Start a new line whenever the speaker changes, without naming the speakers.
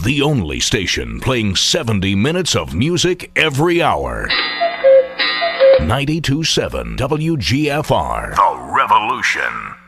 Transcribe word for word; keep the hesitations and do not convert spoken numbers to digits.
The only station playing seventy minutes of music every hour. ninety-two point seven W G F R. The Revolution.